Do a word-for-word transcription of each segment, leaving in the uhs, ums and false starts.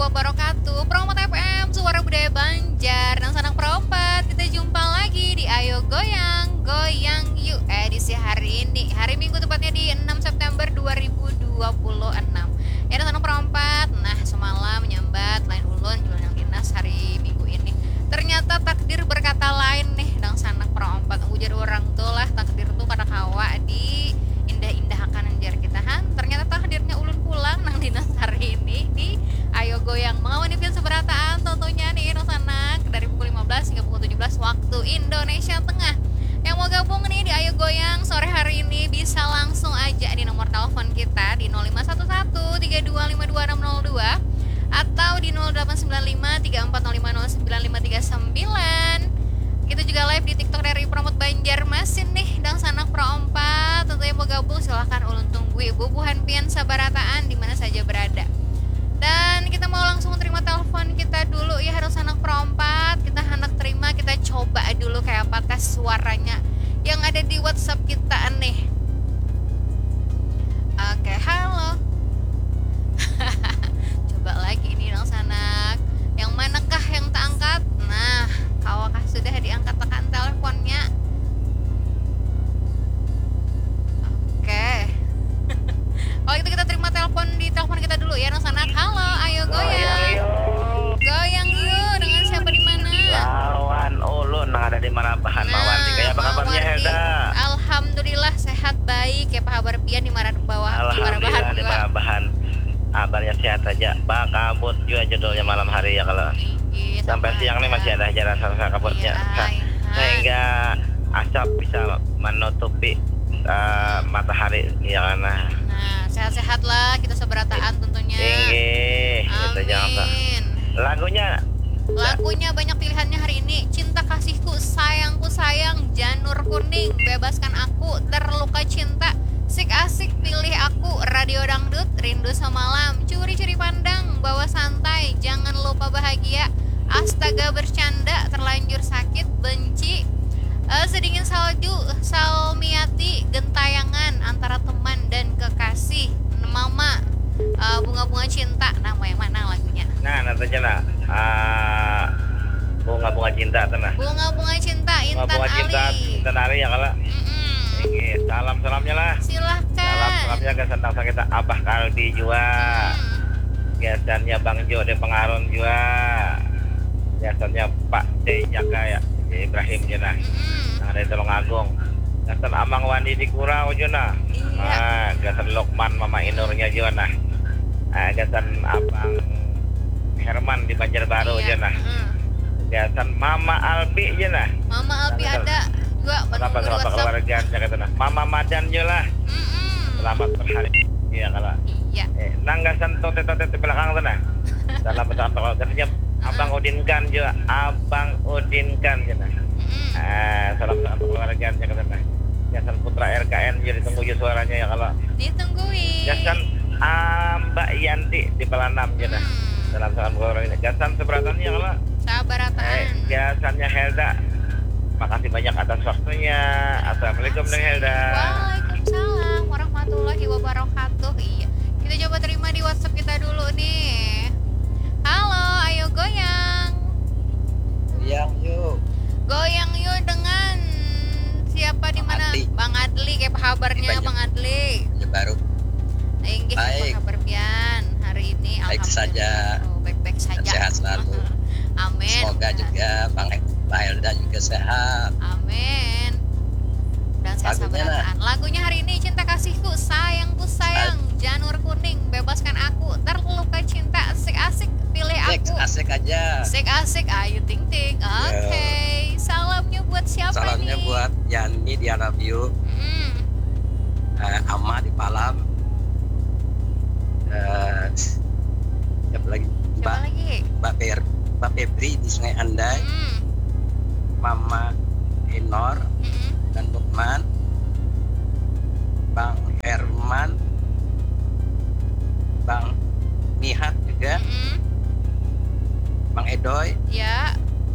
wabarakatuh. Promo T F M, Suara Budaya Banjar. Dan Sanak Perompat, kita jumpa lagi di Ayo Goyang, Goyang Yuk edisi hari ini. Hari Minggu tepatnya di enam September dua ribu dua puluh enam. Ya, dan Sanak Perompat, nah semalam menyambat lain ulun jualan yang dinas hari Minggu ini. Ternyata takdir berkata lain nih, dan Sanak Perompat. Ujar orang tuh lah, takdir tuh kada kawa di indah-indah akan anjar kita han. Ternyata takdirnya ulun pulang nang dinas hari ini di Ayo Goyang mengawani film seberataan tentunya nih Ino Sanak dari pukul lima belas hingga pukul tujuh belas waktu Indonesia Tengah. Yang mau gabung nih di Ayo Goyang sore hari ini bisa langsung aja di nomor telepon kita di nol lima satu satu tiga dua lima dua enam nol dua atau di nol delapan sembilan lima tiga empat nol lima nol sembilan lima tiga sembilan. Kita juga live di TikTok dari Promot Banjarmasin nih dan Sanak Perompat. Tentunya mau gabung silahkan ulun tunggu bubuhan pian sabarataan di mana saja berada. Dan kita mau langsung terima telepon kita dulu ya harus Sanak Perompat. Kita hendak terima, kita coba dulu kayak apa tes suaranya yang ada di WhatsApp kita nih. Oke, halo. Coba lagi nih dong Sanak. Yang manakah yang tak angkat? Nah, kawakah sudah diangkat tekan teleponnya? Oke. Kalau itu kita terima telepon di telepon kita dulu ya, Nong Sanak. Halo, ayo goyang. Goyang yuk. Dengan siapa di mana? Lawan ulun yang ada di Marabahan, nah, Mawardi. Kayak apa kabarnya Helda? Alhamdulillah sehat baik. Kayak apa kabar pian di Marabahan bawah? Alhamdulillah di Marabahan. Kabarnya sehat aja. Bak kabut juga judulnya malam hari ya kalau. Iya, sampai siang nih masih ada jalan sama kabutnya. Iya, sehingga asap bisa menutupi uh, matahari ya karena. Nah, sehat-sehat lah kita seberataan tentunya. Tinggi. Amin. Lagunya Lagunya banyak pilihannya hari ini. Cinta kasihku, sayangku sayang, janur kuning, bebaskan aku, terluka cinta, sik asik pilih aku, radio dangdut, rindu semalam, curi-curi pandang, bawa santai, jangan lupa bahagia, astaga bercanda, terlanjur sakit, benci, uh, sedingin salju, salmiati, gentayangan antara teman dan kekasih, mama, uh, bunga-bunga cinta. Nah, mau yang mana lagunya? Nah, nanti lah. Uh, bunga-bunga cinta tanah. Bunga-bunga cinta Intan bunga-bunga Ali. Cinta, Intan Ali ya kalau. Ini salam-salamnya lah. Silahkan. Salam-salamnya ke sentang kita Abah Kaldi juga. Mm. Biasanya Bang Jo de Pengaron juga. Biasanya Pak D Jaka ya, Ibrahim Jena. Mm. Nah, dari Tulungagung. Gasan Amang Wandi di Kurau juga. Iya. Ah, gasan Lokman Mama Inurnya juga nah. Ah, gasan Abang Herman di Banjarbaru iya. aja nah. Mm. Gasan Mama Albi aja nah. Mama Albi nah, ada juga selamat selamat keluarganya kata nah. Mama Madan aja lah. Mm-mm. Selamat berhari. Iya kalau. Iya. Eh, nanggasan tote-tote di belakang tuh nah. Dalam pesawat keluarganya Abang Udinkan juga. Abang Udinkan aja nah. Ah, salam selamat keluarganya kata nah. Gasan Putra R K N jadi tunggu suaranya ya kalau. Ditungguin. Gasan ah, Mbak Yanti di Pelanam aja nah. Dalam salam keluarga gasan seberatannya kalau sabarataan eh, gasannya Helda makasih banyak atas waktunya. Assalamualaikum Neng Helda. Waalaikumsalam warahmatullahi wabarakatuh. Iya, kita coba terima di WhatsApp kita dulu nih. Halo, ayo goyang. Goyang yuk. Goyang yuk dengan siapa di mana? Bang Adli, kayak apa kabarnya Bang Adli? Ya baru. Baik, apa kabar pian hari ini? Baik saja. Oh, baik-baik saja. Sehat selalu. Amin. Semoga juga Bang Bang Helda juga sehat. Amin. Dan sehat sabarataan. Lagunya hari ini Cinta Kasihku, Sayangku Sayang, Ay. Janur Kuning, Bebaskan Aku, Terluka Cinta, Asik-asik pilih aku. Asik aja. Asik-asik, ayo ting ting. Oke. Okay. Salamnya buat siapa Salamnya nih? Salamnya buat Yani di Anabiu. Mm. Uh, Ama di Palam. Uh, siapa lagi? Siapa Mbak, lagi? Mbak Per, Mbak Febri di Sungai Andai. Mm. Mama Enor. Mm. Dan Lukman, Bang Herman, Bang Nihat juga, mm-hmm. Bang Edoy, ya,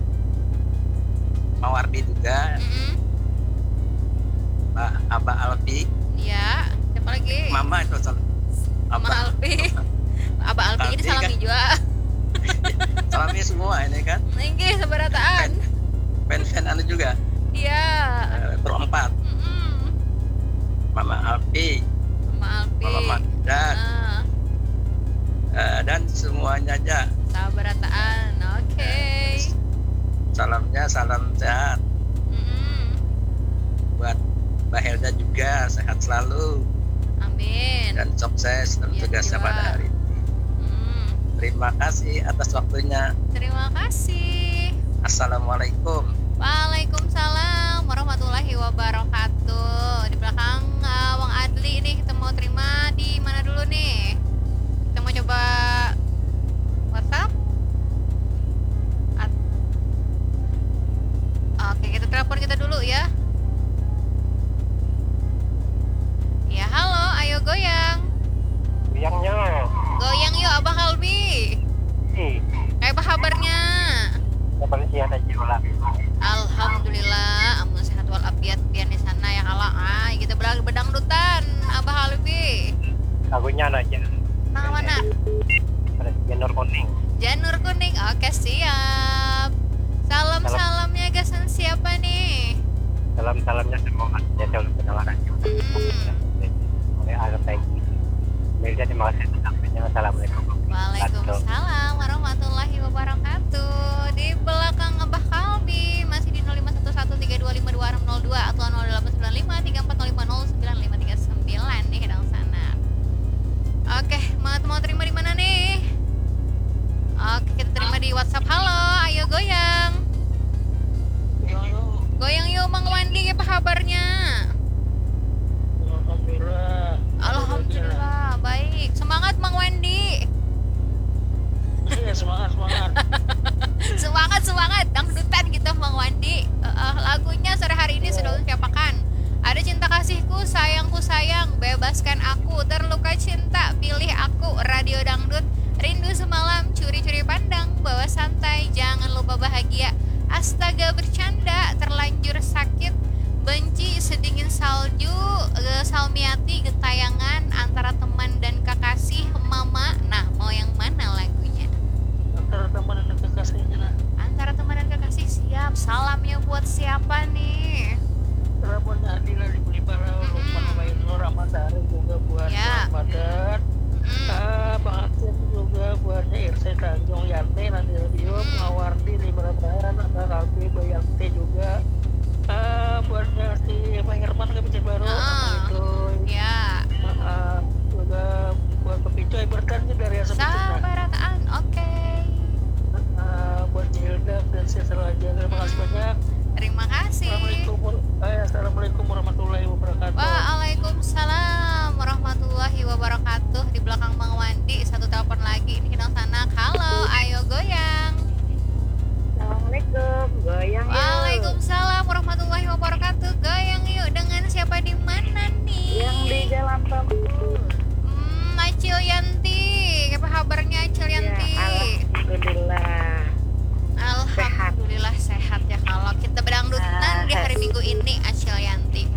Mawardi juga, mm-hmm. Mbak Aba Alfi, ya, siapa lagi? Mama itu salah, Mama Alfi, Aba Alfi jadi salami juga. Alami semua ini kan. Inggih sabarataan. Fan-fan anu juga. Iya. Uh, berempat. Mm-mm. Mama Alfi, Mama Alfi. Mama Magda, Ah, uh, dan semuanya aja. sabarataan. Oke. Salamnya salam sehat Mm-mm. buat Mbak Helda juga, sehat selalu Amin. dan sukses dalam Iya, tugasnya juga. pada hari ini. Mm. Terima kasih atas waktunya. Terima kasih. Assalamualaikum. Waalaikumsalam warahmatullahi wabarakatuh. Di belakang uh, Wang Adli nih kita mau terima di mana dulu nih? Kita mau coba WhatsApp. At- Oke, kita telepon kita dulu ya. Ya halo, ayo goyang. Goyangnya. Goyang yuk Abah Kalbi. Ih, Kayak apa kabarnya? kapan sihat aja ulah. Alhamdulillah, amun sehat walafiat pian di sana ya kalau ah kita berang bedangdutan Abah Halbi. Lagunya aja. Nah mana? Ada Janur Kuning. Janur kuning. Oke, siap. Salam salamnya gasan siapa nih? Salam-salamnya semoga ya selalu penalaran. Hmm. Oleh Al Taiki. Media terima kasih sampainya. Assalamualaikum. Waalaikumsalam warahmatullahi wabarakatuh. Di belakang Abah Kalbi masih di nol lima satu satu tiga dua lima dua enam nol dua atau nol delapan sembilan lima tiga empat nol lima nol sembilan lima tiga sembilan nih kedang sana. Oke, mau mau terima di mana nih? Oke, kita terima di WhatsApp. Halo, ayo goyang. Goyang yuk Mang Wandi, apa kabarnya? Alhamdulillah. Alhamdulillah, baik. Semangat Mang Wandi. Iya, semangat semangat. Semangat semangat dangdutan kita Mang Wandi. Eh, eh, lagunya sore hari ini sudah siapakan. Ada cinta kasihku, sayangku sayang, bebaskan aku, terluka cinta, pilih aku, radio dangdut, rindu semalam, curi-curi pandang, bawa santai, jangan lupa bahagia, astaga bercanda, terlanjur sakit, benci sedingin salju, eh, salmiati gentayangan antara teman dan kekasih, mama. Nah, mau yang mana lagunya? Antara teman dan kekasihnya. Nah. Antara teman dan kekasih, siap. Salamnya buat siapa nih? Telepon Adila di Pelipara, Lukman Mainur, Ramadhan juga buat Ya. Ramadan. Mm. Ah, Bang Asim juga buatnya Irsa Tanjung Yanti nanti radio, Mawardi di Barabahan, ada Kalbi Bayanti juga. Ah, buatnya si Pak Herman ke Bicara Baru, Ah. itu. Ya, Ah, juga buat Pepicoy bertanya dari Asap Cina. sabarataan. Oke. Ah, buat Hilda dan Sesar aja. Terima kasih banyak. Terima kasih. Assalamualaikum, eh, Assalamualaikum warahmatullahi wabarakatuh. Waalaikumsalam warahmatullahi wabarakatuh. Di belakang Mang Wandi satu telepon lagi. Ini kedang sana. Halo, ayo goyang. Assalamualaikum, goyang yuk. Waalaikumsalam warahmatullahi wabarakatuh. Goyang yuk. Dengan siapa di mana nih? Yang di Jalan Tambun. Hmm, Acil Yanti. Apa kabarnya Acil Ya, Yanti? alhamdulillah. Alhamdulillah sehat ya kalau kita bedangdutan di hari Minggu ini Acil Yanti.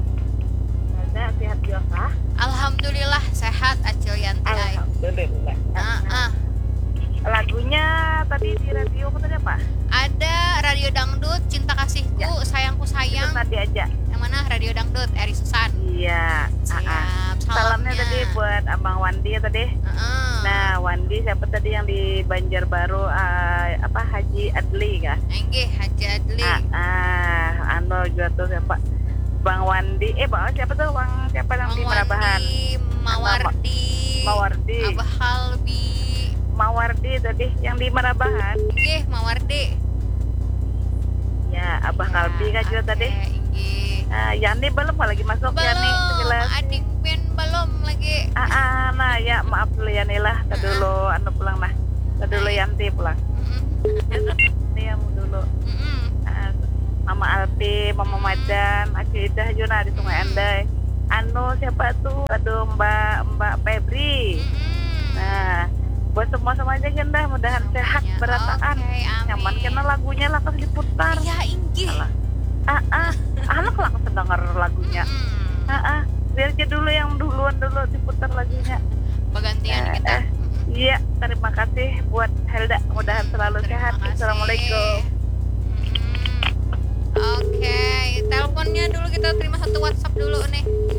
Ada sehat juga. Alhamdulillah sehat Acil Yanti. ay. Alhamdulillah. Ah, ah. Lagunya tadi di radio apa tadi apa? Ada radio dangdut Cinta Kasihku, Ya. Sayangku Itu Sayang. tadi aja. Yang mana radio dangdut Eri Susan. Iya. ah, ah. Siap. Salamnya tadi buat Abang Wandi ya tadi. Heeh. Nah, Wandi siapa tadi yang di Banjarbaru, ah, apa Haji Adli kah? Enggih Haji Adli. Ah, ah, anu juga tuh siapa? Bang Wandi, eh bang siapa tuh bang siapa yang Mang di Merabahan? Wandi, Mawardi, Mawardi, Abah Halbi. Mawardi tadi yang di Merabahan. Enggih Mawardi. Ya, Abah Kalbi kan juga Oke, tadi. Enggih. Ah, Yani belum lagi masuk Yani Belum, jelas. adik pin belum lagi. Ah, ah, nah ya maaf dulu Yani lah. Tadi dulu anu pulang nah. Tadi dulu Yanti pulang. Mm-mm. Ini yang dulu. Mm-mm. Ah, Mama Alpi, Mama Madan, Akidah juga di Sungai Andai. Anu siapa tuh? Aduh Mbak Mbak Febri. Mm-mm. Nah, buat semua semuanya kan dah mudahan sehat Semuanya. berataan. Oke, amin. Nyaman karena lagunya lah pas diputar. Ya inggih. Alah. Ah ah, anak lah kesendengar lagunya. Mm-mm. Ah ah, biar aja dulu yang duluan dulu diputar lagunya. Pergantian Eh, kita. eh. Mm-mm. Iya, terima kasih buat Helda. Mudahan selalu Terima sehat. kasih. Assalamualaikum. Mm-mm. Oke, teleponnya dulu kita terima satu WhatsApp dulu nih.